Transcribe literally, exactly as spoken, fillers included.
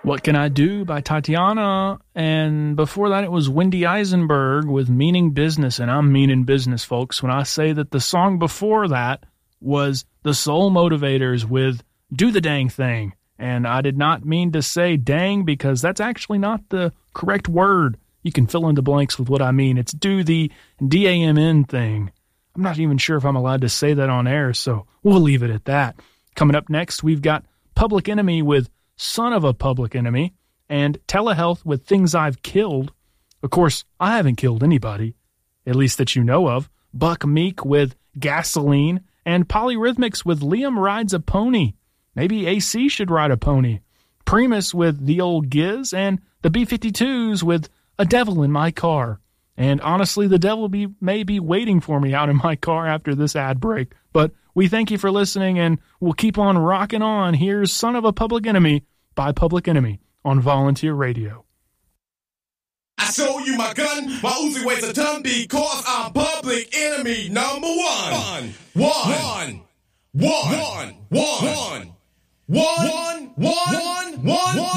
What Can I Do by Tatiana, and before that it was Wendy Eisenberg with Meaning Business, and I'm meaning business, folks, when I say that the song before that was the Soul Motivators with Do the Dang Thing, and I did not mean to say dang because that's actually not the correct word. You can fill in the blanks with what I mean. It's do the D A M N thing. I'm not even sure if I'm allowed to say that on air, so we'll leave it at that. Coming up next, we've got Public Enemy with Son of a Public Enemy, and Telehealth with Things I've Killed. Of course, I haven't killed anybody, at least that you know of. Buck Meek with Gasoline, and Polyrhythmics with Liam Rides a Pony. Maybe A C should ride a pony. Primus with The Old Giz, and the B fifty-twos with A Devil in My Car. And honestly, the devil be, may be waiting for me out in my car after this ad break. But we thank you for listening, and we'll keep on rocking on. Here's Son of a Public Enemy by Public Enemy on Volunteer Radio. I show you my gun, my Uzi weighs a ton because I'm public enemy number one. One, one, one, one, one, one, one, one, one, one, one, one.